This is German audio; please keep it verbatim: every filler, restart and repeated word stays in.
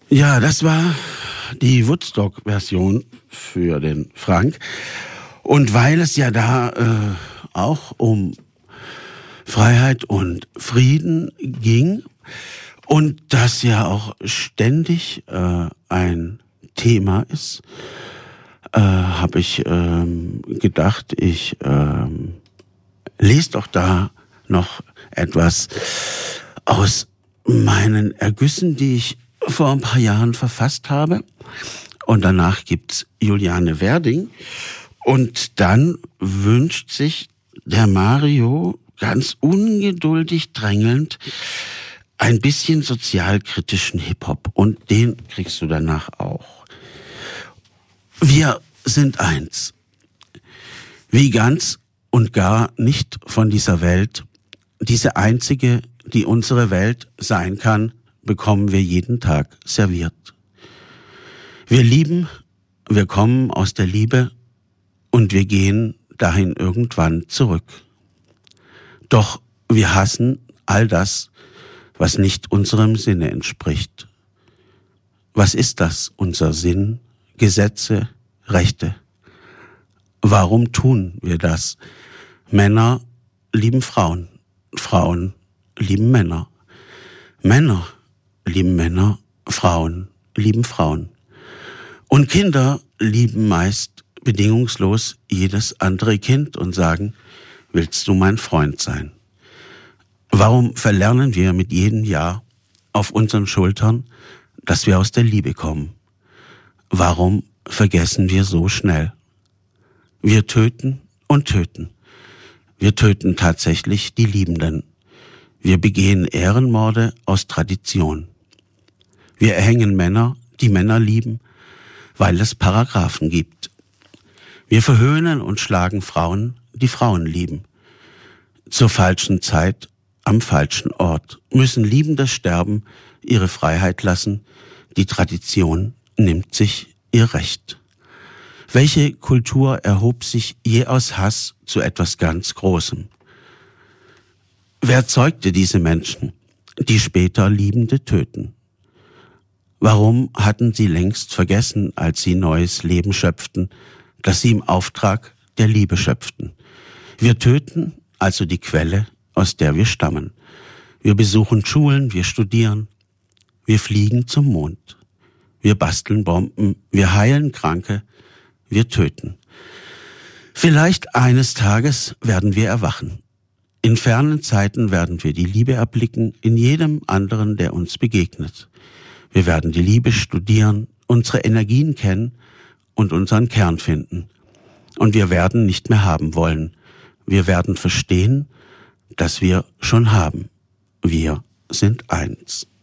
Ja, das war die Woodstock-Version für den Frank. Und weil es ja da äh, auch um Freiheit und Frieden ging und das ja auch ständig äh, ein Thema ist, äh, habe ich ähm, gedacht, ich ähm, lese doch da noch etwas aus meinen Ergüssen, die ich vor ein paar Jahren verfasst habe. Und danach gibt's Juliane Werding. Und dann wünscht sich der Mario ganz ungeduldig drängelnd ein bisschen sozialkritischen Hip-Hop. Und den kriegst du danach auch. Wir sind eins. Wie ganz und gar nicht von dieser Welt. Diese einzige, die unsere Welt sein kann, bekommen wir jeden Tag serviert. Wir lieben, wir kommen aus der Liebe und wir gehen dahin irgendwann zurück. Doch wir hassen all das, was nicht unserem Sinne entspricht. Was ist das, unser Sinn? Gesetze, Rechte. Warum tun wir das? Männer lieben Frauen, Frauen lieben Männer. Männer lieben Männer, Frauen lieben Frauen. Und Kinder lieben meist bedingungslos jedes andere Kind und sagen, willst du mein Freund sein? Warum verlernen wir mit jedem Jahr auf unseren Schultern, dass wir aus der Liebe kommen? Warum vergessen wir so schnell? Wir töten und töten. Wir töten tatsächlich die Liebenden. Wir begehen Ehrenmorde aus Tradition. Wir erhängen Männer, die Männer lieben, weil es Paragraphen gibt. Wir verhöhnen und schlagen Frauen, die Frauen lieben. Zur falschen Zeit, am falschen Ort, müssen Liebende sterben, ihre Freiheit lassen. Die Tradition nimmt sich ihr Recht. Welche Kultur erhob sich je aus Hass zu etwas ganz Großem? Wer zeugte diese Menschen, die später Liebende töten? Warum hatten sie längst vergessen, als sie neues Leben schöpften, dass sie im Auftrag der Liebe schöpften? Wir töten also die Quelle, aus der wir stammen. Wir besuchen Schulen, wir studieren, wir fliegen zum Mond. Wir basteln Bomben, wir heilen Kranke, wir töten. Vielleicht eines Tages werden wir erwachen. In fernen Zeiten werden wir die Liebe erblicken in jedem anderen, der uns begegnet. Wir werden die Liebe studieren, unsere Energien kennen und unseren Kern finden. Und wir werden nicht mehr haben wollen. Wir werden verstehen, dass wir schon haben. Wir sind eins.